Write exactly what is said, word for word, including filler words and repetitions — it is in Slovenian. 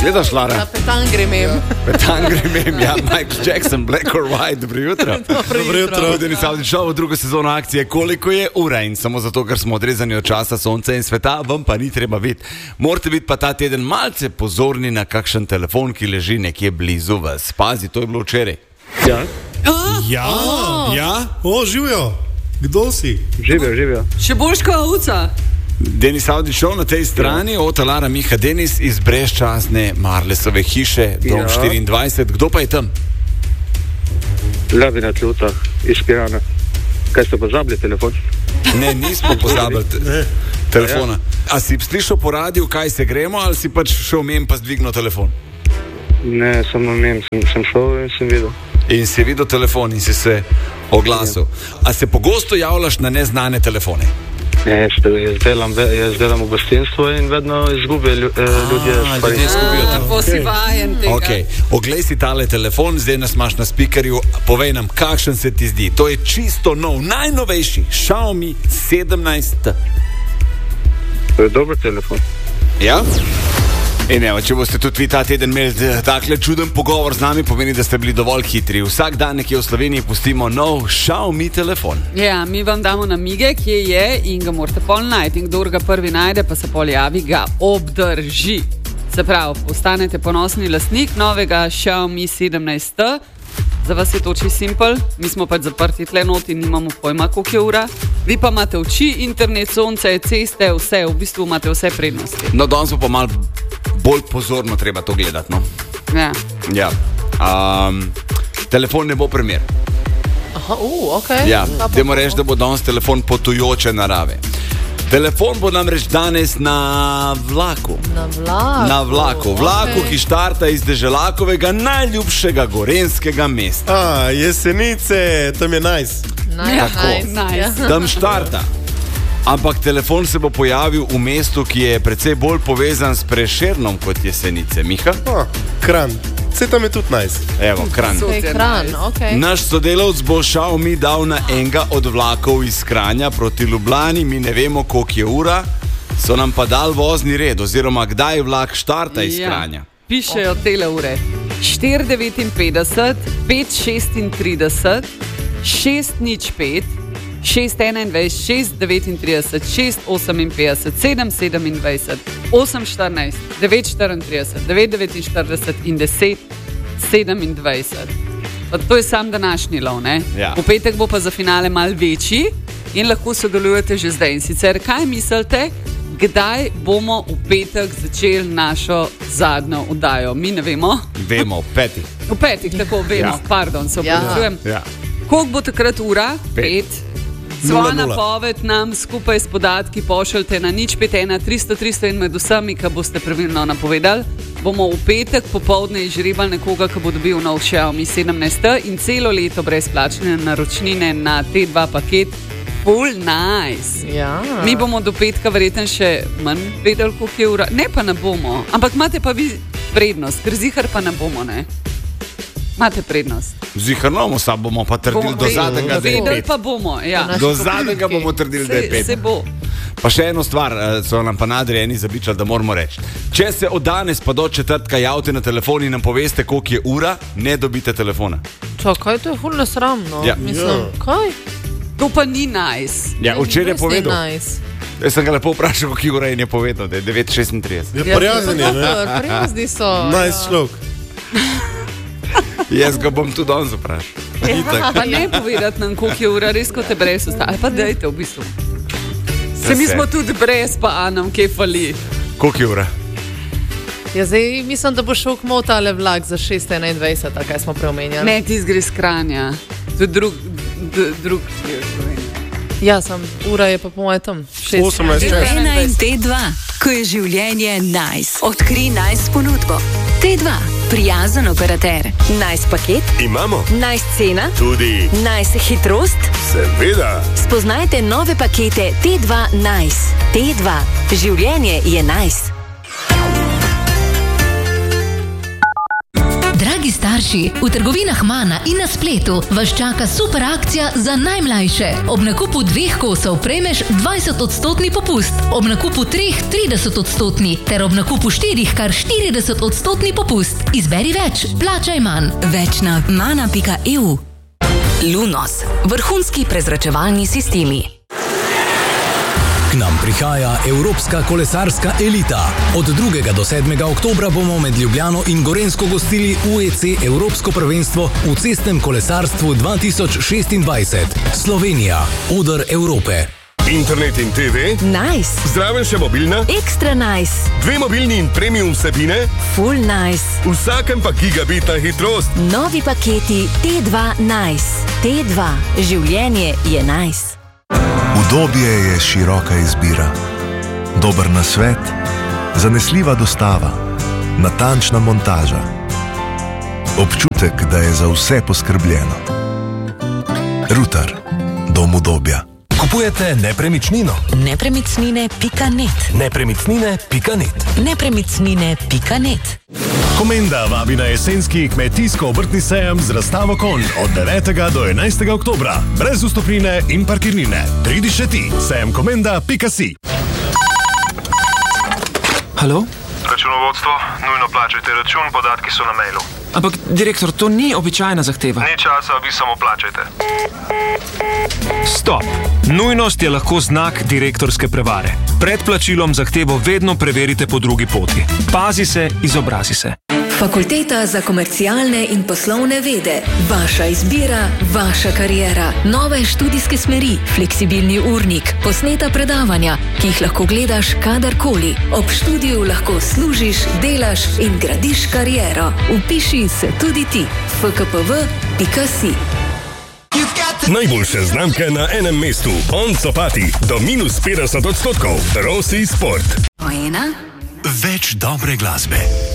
Gledaš, Lara? Na petangri mem. Petangri mem, ja, Michael Jackson, Black or White, dobro jutro. Dobro jutro. Denis Avdić Show, druga sezona akcije Koliko je ura in samo zato, ker smo odrezani od časa, sonca in sveta, vam pa ni treba biti. Morate biti pa ta teden malce pozorni na kakšen telefon, ki leži nekje blizu vas. Pazi, to je bilo včeraj. Ja. Ja, ja, o, živijo. Kdo si? Živijo, živijo. Še boljš kot ovca. Denis Avdić Show na tej strani, Ota, Lara, Miha, Denis iz brezčasne Marlesove hiše, dom Ja. štiriindvajset. Kdo pa je tam? Levina Kljuta iz Pirana. Kaj ste pozabili telefon? Ne, nismo pozabili te- telefona. A si slišal po radiju, kaj se gremo, ali si pač šel mem pa zdvignil telefon? Ne, sem na mem, sem, sem šel in sem videl. In si videl telefon in si se oglasil. A se pogosto javljaš na neznane telefone? Ne, ste, jaz, delam, ve- jaz delam v gostinstvu in vedno izgubijo lju, eh, ljudje. stvari. ljudje izgubijo telefon. Po si vajen tega. Ok, oglej si tale telefon, zdaj nas imaš na spikerju, povej nam, kakšen se ti zdi. To je čisto nov, najnovejši Xiaomi sedemnajst T. To je dober telefon. Ja? In evo, če boste tudi vi ta teden imeli eh, takle čuden pogovor z nami, pomeni, da ste bili dovolj hitri. Vsak dan nekje v Sloveniji pustimo nov Xiaomi telefon. Ja, mi vam damo namige, kje je in ga morate pol najti. In kdor ga prvi najde, pa se pol javi, ga obdrži. Se pravi, postanete ponosni lastnik novega Xiaomi sedemnajst T. Za vas je to čisto simpel, mi smo pač zaprti tle not in nimamo pojma, koliko je ura. Vi pa imate oči, internet, sonce, ceste, vse, v bistvu imate vse prednosti. No, danes bo pa malo bolj pozorno treba to gledati, no. Ja. Ja. Um, telefon ne bo primer. Aha, uh, ok. Ja, Ta bo- dajmo reči, da bo danes telefon potujoče narave. Telefon bo namreč danes na vlaku. Na vlaku. Na vlaku, vlaku, Ok. ki štarta iz Deželakovega najljubšega gorenskega mesta. A, Jesenice, tam je nice. Nice, Ja, nice. nice. Ja. Tam štarta. Ampak telefon se bo pojavil v mestu, ki je precej bolj povezan s Prešernom kot Jesenice. Miha? A, Kranj, vse tam je tudi nice. Evo, Kranj. So- Ekran, ok. Naš sodelavc bo Xiaomi dal na enega od vlakov iz Kranja proti Ljubljani, mi ne vemo, koliko je ura, so nam pa dal vozni red, oziroma kdaj vlak štarta iz Kranja. Pišejo tele ure. štiri devetinpetdeset, pet šestintrideset, šest nič pet, šest enaindvajset, šest devetintrideset, šest oseminpetdeset, sedem sedemindvajset, osem štirinajst, devet štiriintrideset, devet devetinštirideset in deset sedemindvajset. Pa to je sam današnji lov, ne? Ja. V petek bo pa za finale mal večji in lahko sodelujete že zdaj. In sicer, kaj mislite, kdaj bomo v petek začeli našo zadnjo oddajo? Mi ne vemo. Vemo, peti. V petih, tako vemo, Ja. pardon, se Ja. opravičujem. Ja. Koliko bo takrat ura? Pet. Pet. Nula, Svojo nula. napoved nam skupaj s podatki pošljite na nič pet ena tristo tristo in med vsemi, ki boste pravilno napovedali, bomo v petek popoldne izžrebali nekoga, ki bo dobil nov Xiaomi sedemnajst T in celo leto brezplačne naročnine na T dva paket. Full nice. Ja. Mi bomo do petka verjetno še manj vedeli, koliko je ura. Ne, pa ne bomo. Ampak imate pa vi prednost, ker zihar pa ne bomo, ne? Imate prednost. Ziharno, sa bomo pa trdili Bomo do vedeli- zadnjega, da je vedeli pet. pa bomo, ja. naši Do skupinki. zadnjega bomo trdili, da je Se, pet. se bo. Pa še eno stvar, eh, so nam pa nadrejeni zabičali, da moramo reči. Če se od danes pa do četrtka javite na telefon in nam poveste, koliko je ura, ne dobite telefona. Čakaj, to je ful nesramno. Ja. Mislim, Ja. kaj? To pa ni nice. Ja, včeraj je Res ni povedal. Nice. Jaz sem ga lepo vprašal, koliko je ura in je povedal, da je devet šestintrideset. Je prijazen, je, ne? Dobro, prijazni so. Nice človek. Jaz ga bom tudi on zaprašal. Itak. Pa ne povedati nam, koliko je ura, res kot te brez ostane. Pa dajte v bistvu. Se mi se. smo tudi brez, pa a nam kje fali. Koliko je ura? Ja, zdaj mislim, da bo šel kmo tale vlak za šest enaindvajset, a kaj smo preomenjali. Ne, ti zgre skranja. To je drug, d- drug del Slovenije. Ja, sem, ura je pa po mojem tam. šest. osemnajst čas. ena in T dva, ko je življenje nice. Odkri nice ponudbo. T dva, prijazen operater. Nice paket, Imamo nice cena, tudi, nice hitrost. seveda, Spoznajte nove pakete T dva Nice. T dva, življenje je nice. Dragi stari starši. V trgovinah Mana in na spletu vas čaka super akcija za najmlajše. Ob nakupu dveh kosov prejmeš dvajset odstotni popust, ob nakupu treh trideset odstotni ter ob nakupu štirih kar štirideset odstotni popust. Izberi več, plačaj manj. Več na mana pika e u. Lunos, vrhunski prezračevalni sistemi. K nam prihaja Evropska kolesarska elita. Od drugega do sedmega oktobra bomo med Ljubljano in Gorenjsko gostili U E C Evropsko prvenstvo v cestnem kolesarstvu dva tisoč šestindvajset. Slovenija, oder Evrope. Internet in te ve? Nice. Zraven še mobilna? Ekstra nice. Dve mobilni in premium vsebine? Full nice. Vsakem pa gigabitna hitrost. Novi paketi T dva Nice. T dva. Življenje je nice. Udobje je široka izbira. Dober nasvet, zanesljiva dostava, natančna montaža. Občutek, da je za vse poskrbljeno. Rutar, dom udobja. Kupujete nepremičnino? Nepremičnine pika net. Nepremičnine pika net. Nepremičnine pika net. Komenda vabi na jesenski kmetijsko-obrtni sejem z razstavo konj od devetega do enajstega oktobra. Brez vstopnine in parkirnine. Pridi še ti. sejem komenda pika si. Halo? Računovodstvo, nujno plačajte račun, podatki so na mailu. Ampak, direktor, to ni običajna zahteva. Ni časa, vi samo plačajte. Stop. Nujnost je lahko znak direktorske prevare. Pred plačilom zahtevo vedno preverite po drugi poti. Pazi se, izobrazi se. Fakulteta za komercialne in poslovne vede. Vaša izbira, vaša kariera. Nove študijske smeri, fleksibilni urnik, posneta predavanja, ki jih lahko gledaš kadarkoli. Ob študiju lahko služiš, delaš in gradiš kariero. Vpiši se tudi ti. f k p v pika si. Najboljše znamke na enem mestu. On copati do minus petdeset odstotkov. Rossi Sport. Ojena? Več dobre glasbe.